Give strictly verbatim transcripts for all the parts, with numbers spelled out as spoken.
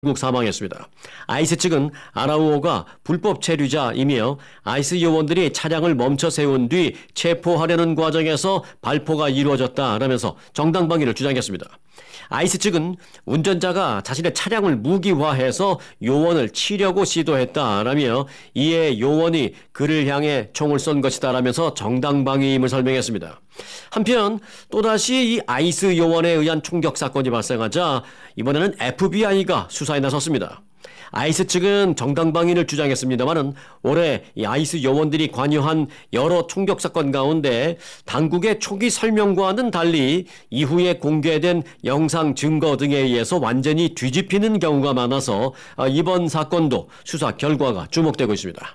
결국 사망했습니다. 아이스 측은 아라우오가 불법 체류자이며 아이스 요원들이 차량을 멈춰 세운 뒤 체포하려는 과정에서 발포가 이루어졌다라면서 정당방위를 주장했습니다. 아이스 측은 운전자가 자신의 차량을 무기화해서 요원을 치려고 시도했다라며 이에 요원이 그를 향해 총을 쏜 것이다라면서 정당방위임을 설명했습니다. 한편 또다시 이 아이스 요원에 의한 총격 사건이 발생하자 이번에는 에프비아이가 수사에 나섰습니다. 아이스 측은 정당방위를 주장했습니다마는 올해 이 아이스 요원들이 관여한 여러 총격 사건 가운데 당국의 초기 설명과는 달리 이후에 공개된 영상 증거 등에 의해서 완전히 뒤집히는 경우가 많아서 이번 사건도 수사 결과가 주목되고 있습니다.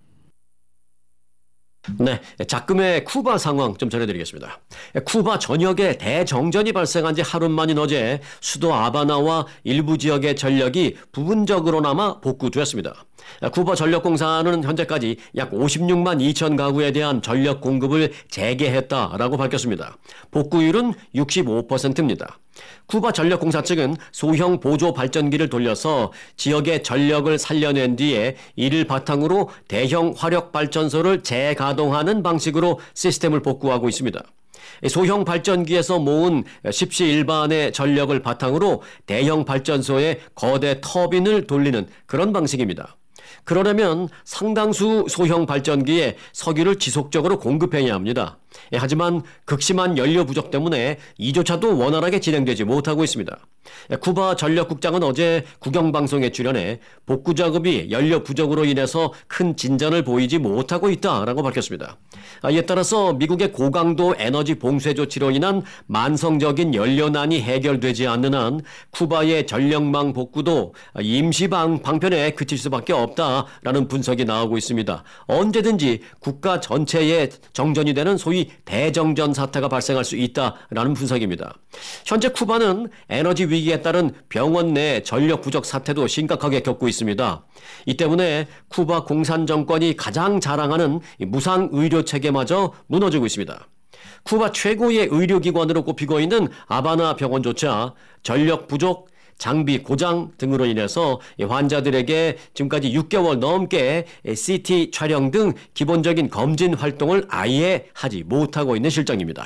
네, 작금의 쿠바 상황 좀 전해드리겠습니다. 쿠바 전역에 대정전이 발생한 지 하루 만인 어제 수도 아바나와 일부 지역의 전력이 부분적으로나마 복구됐습니다. 쿠바 전력공사는 현재까지 약 오십육만 이천 가구에 대한 전력 공급을 재개했다라고 밝혔습니다. 복구율은 육십오 퍼센트입니다. 쿠바 전력공사 측은 소형 보조 발전기를 돌려서 지역의 전력을 살려낸 뒤에 이를 바탕으로 대형 화력 발전소를 재가동하는 방식으로 시스템을 복구하고 있습니다. 소형 발전기에서 모은 십시일반의 전력을 바탕으로 대형 발전소에 거대 터빈을 돌리는 그런 방식입니다. 그러려면 상당수 소형 발전기에 석유를 지속적으로 공급해야 합니다. 하지만 극심한 연료 부족 때문에 이조차도 원활하게 진행되지 못하고 있습니다. 쿠바 전력국장은 어제 국영방송에 출연해 복구 작업이 연료 부족으로 인해서 큰 진전을 보이지 못하고 있다라고 밝혔습니다. 이에 따라서 미국의 고강도 에너지 봉쇄 조치로 인한 만성적인 연료난이 해결되지 않는 한 쿠바의 전력망 복구도 임시 방 방편에 그칠 수밖에 없다라는 분석이 나오고 있습니다. 언제든지 국가 전체에 정전이 되는 소위 대정전 사태가 발생할 수 있다라는 분석입니다. 현재 쿠바는 에너지 위기에 따른 병원 내 전력 부족 사태도 심각하게 겪고 있습니다. 이 때문에 쿠바 공산 정권이 가장 자랑하는 무상 의료 체계마저 무너지고 있습니다. 쿠바 최고의 의료기관으로 꼽히고 있는 아바나 병원조차 전력 부족, 장비 고장 등으로 인해서 환자들에게 지금까지 육 개월 넘게 씨티 촬영 등 기본적인 검진 활동을 아예 하지 못하고 있는 실정입니다.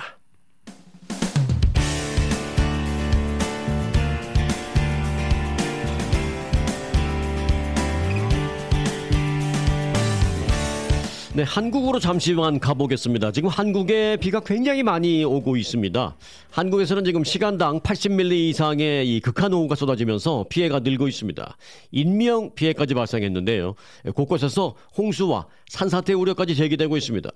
네, 한국으로 잠시만 가보겠습니다. 지금 한국에 비가 굉장히 많이 오고 있습니다. 한국에서는 지금 시간당 팔십 밀리미터 이상의 이 극한호우가 쏟아지면서 피해가 늘고 있습니다. 인명 피해까지 발생했는데요. 곳곳에서 홍수와 산사태 우려까지 제기되고 있습니다.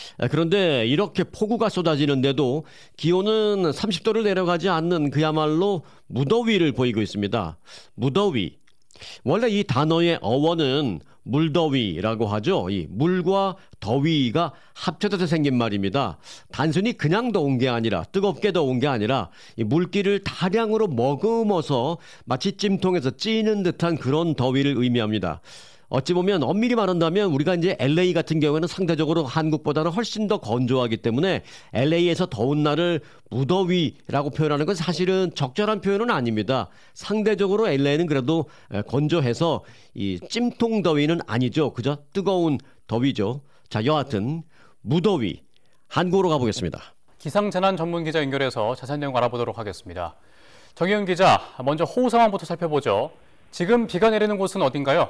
그런데 이렇게 폭우가 쏟아지는데도 기온은 삼십 도를 내려가지 않는 그야말로 무더위를 보이고 있습니다. 무더위. 원래 이 단어의 어원은 물더위라고 하죠. 이 물과 더위가 합쳐져서 생긴 말입니다. 단순히 그냥 더운 게 아니라 뜨겁게 더운 게 아니라 이 물기를 다량으로 머금어서 마치 찜통에서 찌는 듯한 그런 더위를 의미합니다. 어찌 보면 엄밀히 말한다면 우리가 이제 엘에이 같은 경우에는 상대적으로 한국보다는 훨씬 더 건조하기 때문에 엘에이에서 더운 날을 무더위라고 표현하는 건 사실은 적절한 표현은 아닙니다. 상대적으로 엘에이는 그래도 건조해서 이 찜통 더위는 아니죠. 그저 뜨거운 더위죠. 자, 여하튼 무더위 한국으로 가보겠습니다. 기상재난 전문 기자 연결해서 자세한 내용 알아보도록 하겠습니다. 정혜은 기자, 먼저 호우 상황부터 살펴보죠. 지금 비가 내리는 곳은 어딘가요?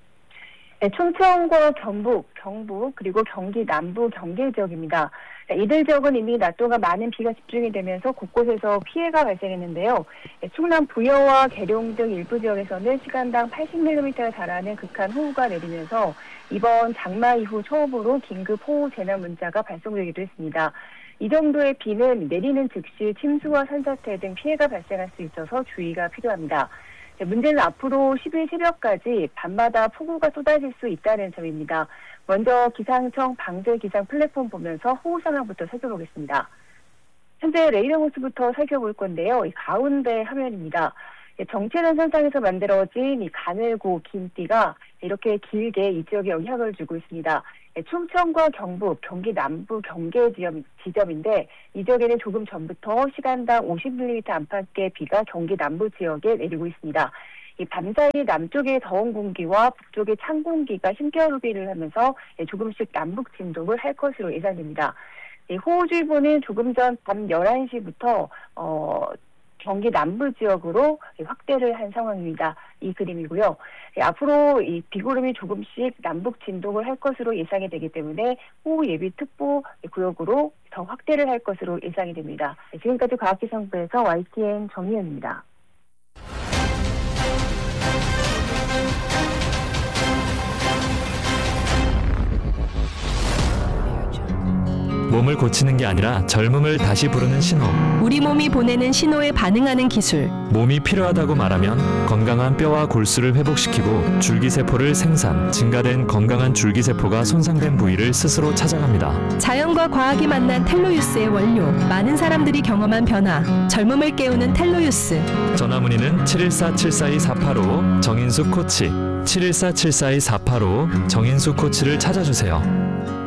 네, 충청과 경북, 경북, 그리고 경기 남부 경계 지역입니다. 이들 지역은 이미 낮 동안 많은 비가 집중이 되면서 곳곳에서 피해가 발생했는데요. 충남 부여와 계룡 등 일부 지역에서는 시간당 팔십 밀리미터에 달하는 극한 호우가 내리면서 이번 장마 이후 처음으로 긴급 호우 재난 문자가 발송되기도 했습니다. 이 정도의 비는 내리는 즉시 침수와 산사태 등 피해가 발생할 수 있어서 주의가 필요합니다. 문제는 앞으로 십 일 새벽까지 밤마다 폭우가 쏟아질 수 있다는 점입니다. 먼저 기상청 방재 기상 플랫폼 보면서 호우 상황부터 살펴보겠습니다. 현재 레이더 모습부터 살펴볼 건데요. 이 가운데 화면입니다. 정체는 선상에서 만들어진 이 가늘고 긴 띠가 이렇게 길게 이 지역에 영향을 주고 있습니다. 충청과 경북, 경기 남부 경계 지점, 지점인데 이 지역에는 조금 전부터 시간당 오십 밀리미터 안팎의 비가 경기 남부 지역에 내리고 있습니다. 이 밤사이 남쪽의 더운 공기와 북쪽의 찬 공기가 힘겨루기를 하면서 조금씩 남북 진동을 할 것으로 예상됩니다. 호우주의보는 조금 전 밤 열한 시부터 어, 경기 남부 지역으로 확대를 한 상황입니다. 이 그림이고요. 앞으로 이 비구름이 조금씩 남북 진동을 할 것으로 예상이 되기 때문에 호우 예비 특보 구역으로 더 확대를 할 것으로 예상이 됩니다. 지금까지 과학기상부에서 와이티엔 정희연입니다. 몸을 고치는 게 아니라 젊음을 다시 부르는 신호. 우리 몸이 보내는 신호에 반응하는 기술. 몸이 필요하다고 말하면 건강한 뼈와 골수를 회복시키고 줄기세포를 생산, 증가된 건강한 줄기세포가 손상된 부위를 스스로 찾아갑니다. 자연과 과학이 만난 텔로유스의 원료. 많은 사람들이 경험한 변화. 젊음을 깨우는 텔로유스. 전화문의는 칠일사 칠사이 사팔오 정인수 코치, 칠일사 칠사이 사팔오 정인수 코치를 찾아주세요.